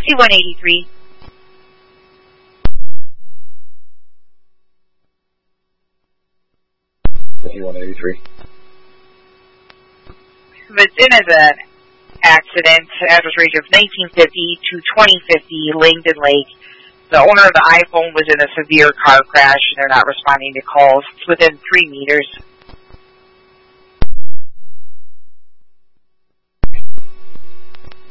5183. It's in as an accident, address range of 1950 to 2050 Langdon Lake. The owner of the iPhone was in a severe car crash, and they're not responding to calls. It's within 3 meters.